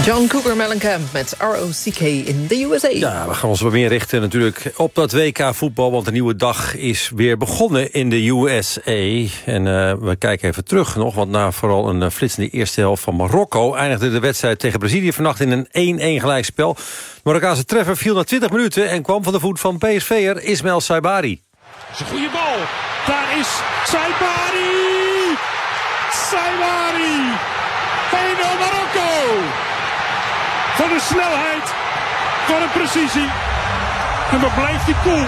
John Cougar Mellencamp met ROCK in de USA. Ja, we gaan ons wat meer richten natuurlijk op dat WK voetbal, want een nieuwe dag is weer begonnen in de USA. En we kijken even terug nog, want na vooral een flitsende eerste helft van Marokko eindigde de wedstrijd tegen Brazilië vannacht in een 1-1 gelijkspel. De Marokkaanse treffer viel na 20 minuten en kwam van de voet van PSV'er Ismaël Saibari. Dat is een goede bal. Daar is Saibari. Saibari. 1-0 Marokko. Voor de snelheid. Voor de precisie. En waar blijft die cool?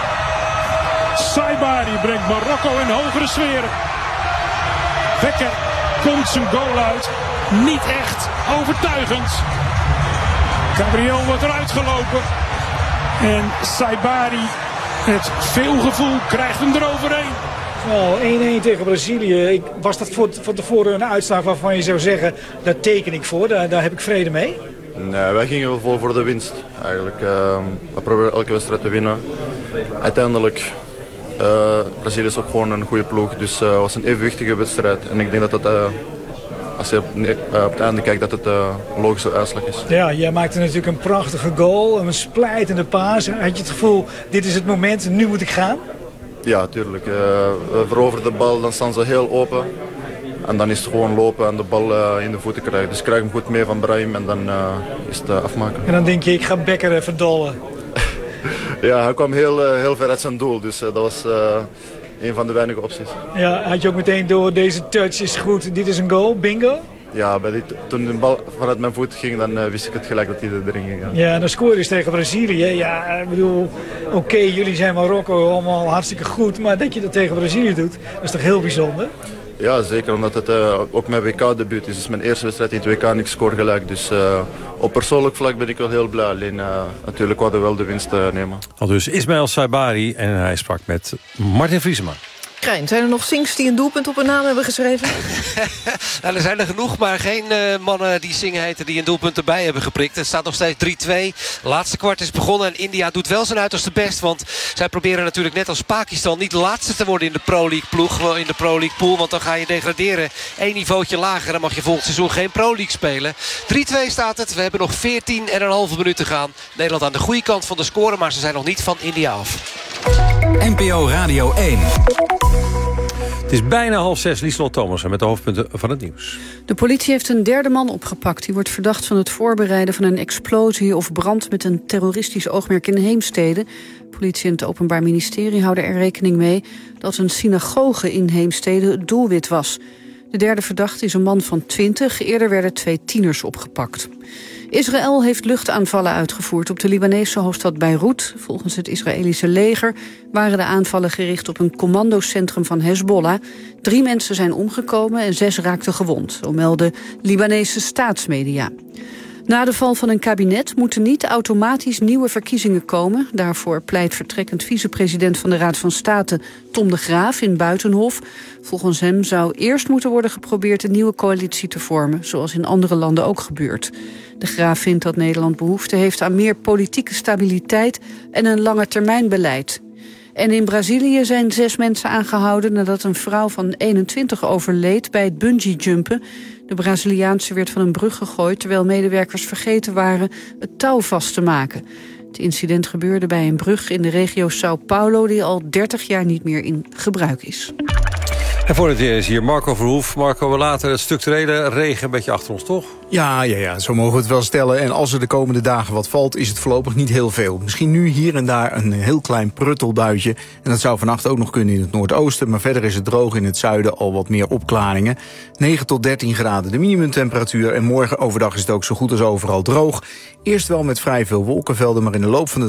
Saibari brengt Marokko in hogere sfeer. Wekker komt zijn goal uit. Niet echt overtuigend. Gabriel wordt eruit gelopen. En Saibari, met veel gevoel, krijgt hem eroverheen. Nou, 1-1 tegen Brazilië. Was dat van tevoren een uitslag waarvan je zou zeggen, daar teken ik voor, daar heb ik vrede mee? Nee, wij gingen wel vol voor de winst. Eigenlijk, we proberen elke wedstrijd te winnen. Uiteindelijk, Brazilië is ook gewoon een goede ploeg, dus het was een evenwichtige wedstrijd. En ik denk dat het, als je op het einde kijkt, dat het een logische uitslag is. Ja, jij maakte natuurlijk een prachtige goal, een splijtende paas. Had je het gevoel, dit is het moment, nu moet ik gaan? Ja, tuurlijk. We veroveren de bal, dan staan ze heel open. En dan is het gewoon lopen en de bal in de voeten krijgen. Dus ik krijg hem goed mee van Brahim en dan is het afmaken. En dan denk je, ik ga Bekker even dollen. Ja, hij kwam heel ver uit zijn doel, dus dat was een van de weinige opties. Ja, had je ook meteen door, deze touch is goed, dit is een goal, bingo? Ja, toen de bal vanuit mijn voet ging, dan wist ik het gelijk dat hij erin ging. Ja, en dan scoorde is tegen Brazilië. Ja, ik bedoel, oké, jullie zijn Marokko allemaal hartstikke goed, maar dat je dat tegen Brazilië doet, dat is toch heel bijzonder? Ja, zeker, omdat het ook mijn WK-debuut is. Het is mijn eerste wedstrijd in het WK en ik scoor gelijk. Dus op persoonlijk vlak ben ik wel heel blij. Alleen natuurlijk wilden we wel de winst nemen. Al dus Ismaël Saibari en hij sprak met Martin Vriesema. Krijn, zijn er nog Sings die een doelpunt op hun naam hebben geschreven? Nou, er zijn er genoeg, maar geen mannen die Singh heten die een doelpunt erbij hebben geprikt. Het staat nog steeds 3-2. Laatste kwart is begonnen en India doet wel zijn uiterste best. Want zij proberen natuurlijk net als Pakistan niet laatste te worden in de Pro League ploeg, in de Pro League pool. Want dan ga je degraderen. 1 niveautje lager, dan mag je volgend seizoen geen Pro League spelen. 3-2 staat het. We hebben nog 14,5 minuten gaan. Nederland aan de goede kant van de score, maar ze zijn nog niet van India af. NPO Radio 1. Het is bijna 5:30, Lieslot Thomassen met de hoofdpunten van het nieuws. De politie heeft een derde man opgepakt. Die wordt verdacht van het voorbereiden van een explosie of brand met een terroristisch oogmerk in Heemstede. Politie en het Openbaar Ministerie houden er rekening mee dat een synagoge in Heemstede het doelwit was. De derde verdachte is een man van 20. Eerder werden 2 tieners opgepakt. Israël heeft luchtaanvallen uitgevoerd op de Libanese hoofdstad Beirut. Volgens het Israëlische leger waren de aanvallen gericht op een commandocentrum van Hezbollah. 3 mensen zijn omgekomen en 6 raakten gewond, zo melden Libanese staatsmedia. Na de val van een kabinet moeten niet automatisch nieuwe verkiezingen komen. Daarvoor pleit vertrekkend vicepresident van de Raad van State Tom de Graaf in Buitenhof. Volgens hem zou eerst moeten worden geprobeerd een nieuwe coalitie te vormen, zoals in andere landen ook gebeurt. De Graaf vindt dat Nederland behoefte heeft aan meer politieke stabiliteit en een langetermijnbeleid. En in Brazilië zijn 6 mensen aangehouden nadat een vrouw van 21 overleed bij het bungeejumpen. De Braziliaanse werd van een brug gegooid terwijl medewerkers vergeten waren het touw vast te maken. Het incident gebeurde bij een brug in de regio São Paulo die al 30 jaar niet meer in gebruik is. En voor het weer is hier Marco Verhoef. Marco, we laten het structurele regen een beetje achter ons, toch? Ja, zo mogen we het wel stellen. En als er de komende dagen wat valt, is het voorlopig niet heel veel. Misschien nu hier en daar een heel klein pruttelbuitje. En dat zou vannacht ook nog kunnen in het noordoosten. Maar verder is het droog in het zuiden, al wat meer opklaringen. 9 tot 13 graden de minimumtemperatuur. En morgen overdag is het ook zo goed als overal droog. Eerst wel met vrij veel wolkenvelden, maar in de loop van de